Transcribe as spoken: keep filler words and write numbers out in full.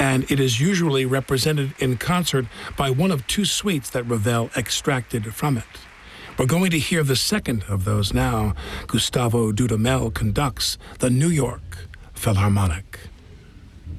and it is usually represented in concert by one of two suites that Ravel extracted from it. We're going to hear the second of those now. Gustavo Dudamel conducts the New York Philharmonic.